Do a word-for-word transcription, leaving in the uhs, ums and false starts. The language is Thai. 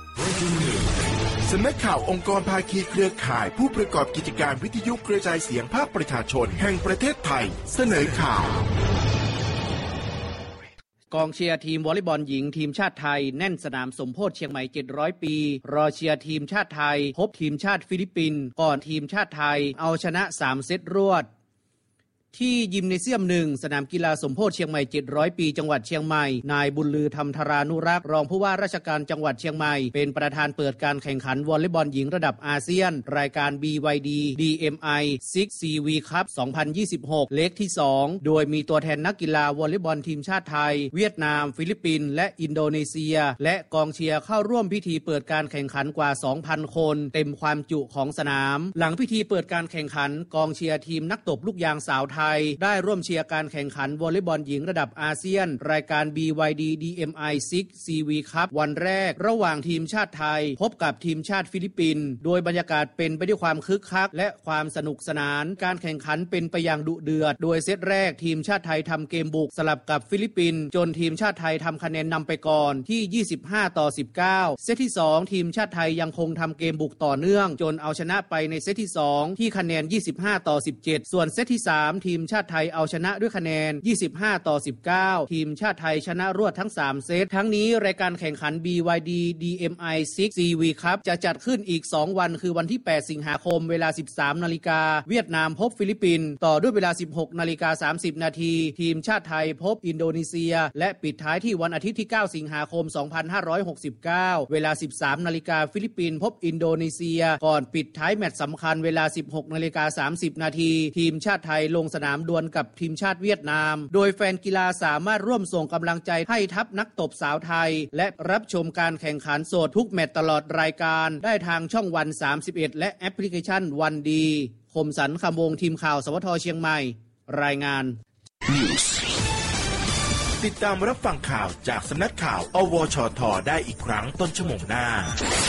สำนักข่าวองค์กรภาคีเครือข่ายผู้ประกอบกิจการวิทยุกระจายเสียงภาคประชาชนแห่งประเทศไทยเสนอข่าวกองเชียร์ทีมวอลเลย์บอลหญิงทีมชาติไทยแน่นสนามสมโพธิเชียงใหม่เจ็ดร้อยปีรอเชียร์ทีมชาติไทยพบทีมชาติฟิลิปปินส์ก่อนทีมชาติไทยเอาชนะสามเซตรวดที่ยิมเนเซียมหนึ่งสนามกีฬาสมโพธิเชียงใหม่เจ็ดร้อยปีจังหวัดเชียงใหม่นายบุญลือธรรมธารานุรักษ์รองผู้ว่าราชการจังหวัดเชียงใหม่เป็นประธานเปิดการแข่งขันวอลเลย์บอลหญิงระดับอาเซียนรายการ บี วาย ดี ดี เอ็ม ไอ ซิกซ์ ซี วี Cup สองพันยี่สิบหกเล็กที่สองโดยมีตัวแทนนักกีฬาวอลเลย์บอลทีมชาติไทยเวียดนามฟิลิปปินส์และอินโดนีเซียและกองเชียร์เข้าร่วมพิธีเปิดการแข่งขันกว่า สองพัน คนเต็มความจุของสนามหลังพิธีเปิดการแข่งขันกองเชียร์ทีมนักตบลูกยางสาวไทยได้ร่วมเชียร์การแข่งขันวอลเลย์บอลหญิงระดับอาเซียนรายการ บี วาย ดี ดี เอ็ม ไอ ซิกซ์ ซี วี Cup วันแรกระหว่างทีมชาติไทยพบกับทีมชาติฟิลิปปินส์โดยบรรยากาศเป็นไปด้วยความคึกคักและความสนุกสนานการแข่งขันเป็นไปอย่างดุเดือดโดยเซตแรกทีมชาติไทยทำเกมบุกสลับกับฟิลิปปินส์จนทีมชาติไทยทำคะแนนนำไปก่อนที่ยี่สิบห้าต่อสิบเก้าเซตที่สองทีมชาติไทยยังคงทำเกมบุกต่อเนื่องจนเอาชนะไปในเซตที่สองที่คะแนนยี่สิบห้าต่อสิบเจ็ดส่วนเซตที่สามทีมชาติไทยเอาชนะด้วยคะแนนยี่สิบห้าต่อสิบเก้าทีมชาติไทยชนะรวดทั้งสามเซตทั้งนี้รายการแข่งขัน บี วาย ดี ดี เอ็ม ไอ ซิกซ์ ซี วี Cup จะจัดขึ้นอีกสองวันคือวันที่แปดสิงหาคมเวลา สิบสามนาฬิกาเวียดนามพบฟิลิปปินส์ต่อด้วยเวลา สิบหกนาฬิกาสามสิบนาทีทีมชาติไทยพบอินโดนีเซียและปิดท้ายที่วันอาทิตย์ที่เก้าสิงหาคมสองพันห้าร้อยหกสิบเก้าเวลา สิบสามนาฬิกาฟิลิปปินส์พบอินโดนีเซียก่อนปิดท้ายแมตช์สำคัญเวลา สิบหกนาฬิกาสามสิบนาทีทีมชาติไทยลงสนามดวลกับทีมชาติเวียดนามโดยแฟนกีฬาสามารถร่วมส่งกำลังใจให้ทัพนักตบสาวไทยและรับชมการแข่งขันสดทุกแมตช์ตลอดรายการได้ทางช่องวันสามสิบเอ็ดและแอปพลิเคชันวันดีคมสันคำวงทีมข่าวสวทเชียงใหม่รายงานติดตามรับฟังข่าวจากสำนักข่าวอวชทได้อีกครั้งต้นชั่วโมงหน้า